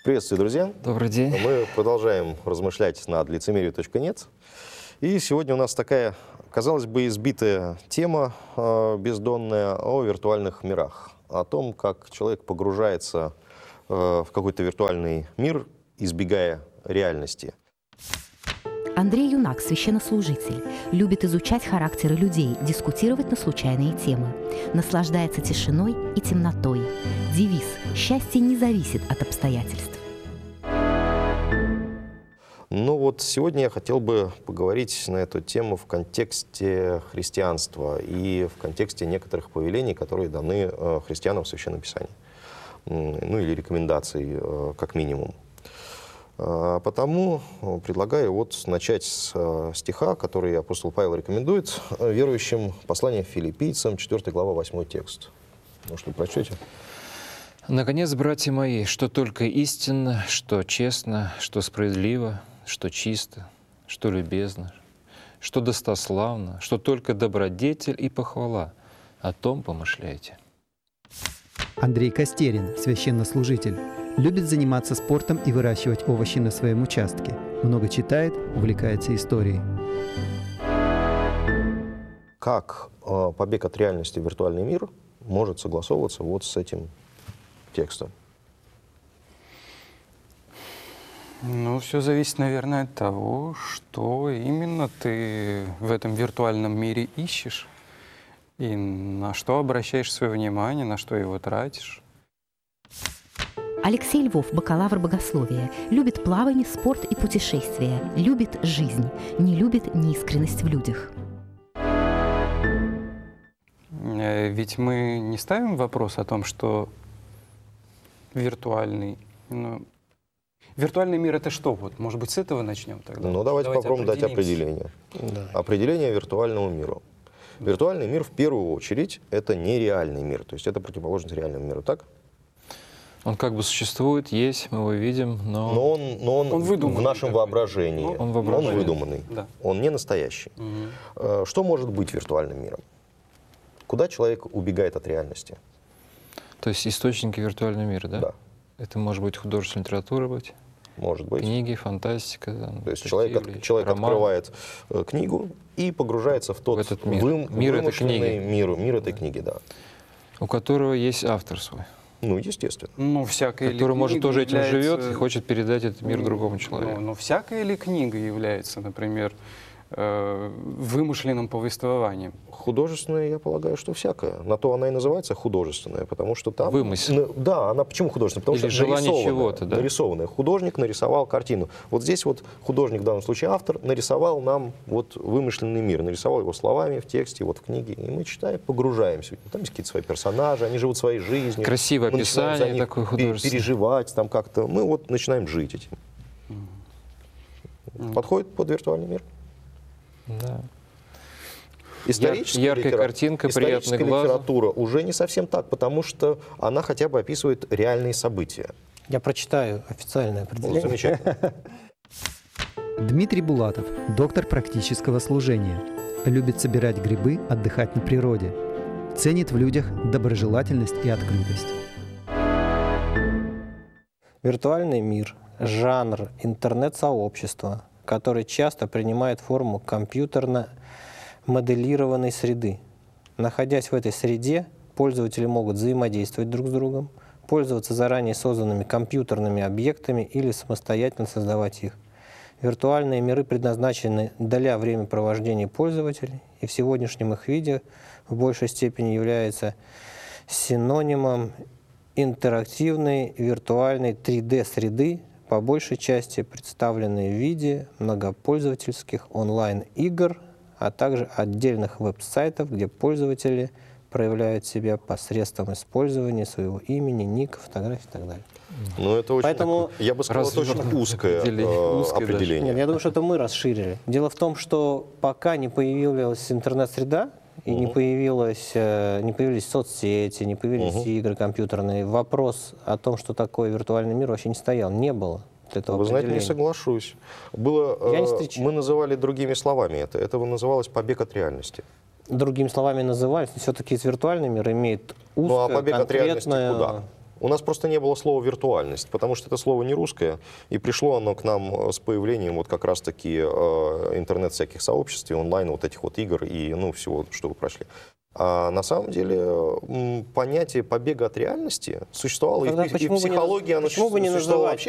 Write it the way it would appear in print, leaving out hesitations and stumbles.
Приветствую, друзья! Добрый день. Мы продолжаем размышлять над лицемерие.нет. И сегодня у нас такая, казалось бы, избитая тема бездонная о виртуальных мирах. О том, как человек погружается в какой-то виртуальный мир, избегая реальности. Андрей Юнак, священнослужитель, любит изучать характеры людей, дискутировать на случайные темы. Наслаждается тишиной и темнотой. Девиз «Счастье не зависит от обстоятельств». Ну вот сегодня я хотел бы поговорить на эту тему в контексте христианства и в контексте некоторых повелений, которые даны христианам в Священном Писании. Ну или рекомендаций, как минимум. Потому предлагаю вот начать с стиха, который апостол Павел рекомендует верующим, послание филиппийцам, 4 глава, 8 текст. Может, вы прочтете? Наконец, братья мои, что только истинно, что честно, что справедливо, что чисто, что любезно, что достославно, что только добродетель и похвала, о том помышляйте. Андрей Костерин, священнослужитель, любит заниматься спортом и выращивать овощи на своем участке. Много читает, увлекается историей. Как побег от реальности в виртуальный мир может согласовываться вот с этим текстом? Ну, все зависит, наверное, от того, что именно ты в этом виртуальном мире ищешь, и на что обращаешь свое внимание, на что его тратишь. Алексей Львов, бакалавр богословия, любит плавание, спорт и путешествия, любит жизнь, не любит неискренность в людях. Ведь мы не ставим вопрос о том, что виртуальный мир — это что? Вот, может быть, с этого начнем тогда? Ну, давайте попробуем дать определение. Да. Определение виртуальному миру. Виртуальный мир, в первую очередь, это нереальный мир. То есть это противоположность реальному миру, так? Он как бы существует, есть, мы его видим, но он в нашем воображении. Он выдуманный. Да. Он не настоящий. Угу. Что может быть виртуальным миром? Куда человек убегает от реальности? То есть источники виртуального мира, да? Да. Это может быть художественная литература быть? Может быть. Книги, фантастика. То есть человек открывает книгу и погружается в тот этот мир. Мир этой книги. Мир этой книги, да. У которого есть автор свой. Ну, естественно. Ну, всякая который, может, тоже этим является... живет и хочет передать этот мир другому человеку. Ну, всякая ли книга является, например, вымышленным повествованием? Художественная, я полагаю, что всякая. На то она и называется художественная, потому что там... Вымысел. Да, она почему художественная? Потому или что желание чего-то, да? Нарисованная. Художник нарисовал картину. Вот здесь вот художник, в данном случае автор, нарисовал нам вот вымышленный мир. Нарисовал его словами в тексте, вот в книге. И мы читаем, погружаемся. Там есть какие-то свои персонажи, они живут своей жизнью. Красивое описание такое художественное. Переживать там как-то. Мы вот начинаем жить этим. Подходит под виртуальный мир? Да. Историческая картинка, приятный глазу. Литература уже не совсем так, потому что она хотя бы описывает реальные события. Я прочитаю официальное определение. Вот, замечательно. Дмитрий Булатов, доктор практического служения. Любит собирать грибы, отдыхать на природе. Ценит в людях доброжелательность и открытость. Виртуальный мир – жанр интернет-сообщества, который часто принимает форму компьютерно моделированной среды. Находясь в этой среде, пользователи могут взаимодействовать друг с другом, пользоваться заранее созданными компьютерными объектами или самостоятельно создавать их. Виртуальные миры предназначены для времяпровождения пользователей, и в сегодняшнем их виде в большей степени является синонимом интерактивной виртуальной 3D-среды, по большей части представленные в виде многопользовательских онлайн-игр, а также отдельных веб-сайтов, где пользователи проявляют себя посредством использования своего имени, ника, фотографий и так далее. Ну, это очень, я бы сказал, это очень узкое определение. Нет, я думаю, что это мы расширили. Дело в том, что пока не появилась интернет-среда, и не появились соцсети, не появились игры компьютерные, вопрос о том, что такое виртуальный мир, вообще не стоял, не было. Вы знаете, не соглашусь. Мы называли другими словами это. Это называлось побег от реальности. Другими словами назывались, но все-таки виртуальный мир имеет узкое, побег от реальности куда? У нас просто не было слова «виртуальность», потому что это слово не русское, и пришло оно к нам с появлением вот как раз-таки интернет всяких сообществ, и онлайн вот этих вот игр и ну, всего, что вы прошли. А на самом деле понятие побега от реальности существовало Тогда и в психологии, оно почему бы не существовало называть вообще